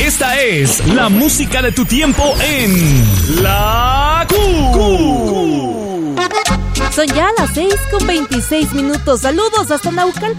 Esta es la música de tu tiempo en La Q. Son ya las 6:26. Saludos hasta Naucalpan.